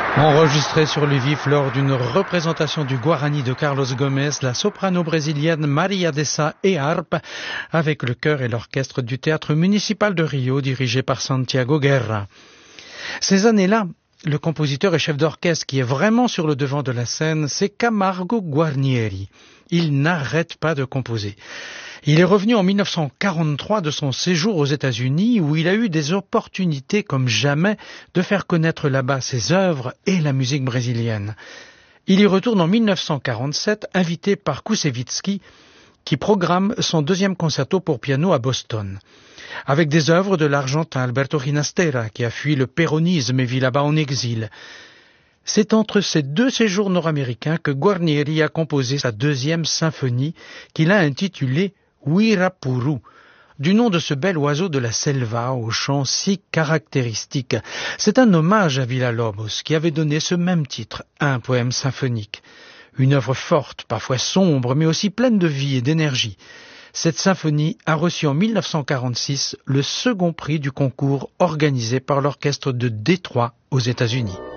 Enregistrée sur le vif lors d'une représentation du Guarani de Carlos Gomes, la soprano brésilienne Maria Dessa et harpe, avec le chœur et l'orchestre du théâtre municipal de Rio, dirigé par Santiago Guerra. Ces années-là, le compositeur et chef d'orchestre qui est vraiment sur le devant de la scène, c'est Camargo Guarnieri. Il n'arrête pas de composer. Il est revenu en 1943 de son séjour aux États-Unis où il a eu des opportunités comme jamais de faire connaître là-bas ses œuvres et la musique brésilienne. Il y retourne en 1947, invité par Koussevitzky, qui programme son deuxième concerto pour piano à Boston. Avec des œuvres de l'Argentin Alberto Ginastera, qui a fui le péronisme et vit là-bas en exil. C'est entre ces deux séjours nord-américains que Guarnieri a composé sa deuxième symphonie, qu'il a intitulée Uirapuru, du nom de ce bel oiseau de la selva au chant si caractéristique. C'est un hommage à Villa-Lobos, qui avait donné ce même titre à un poème symphonique. Une œuvre forte, parfois sombre, mais aussi pleine de vie et d'énergie. Cette symphonie a reçu en 1946 le second prix du concours organisé par l'orchestre de Détroit aux États-Unis.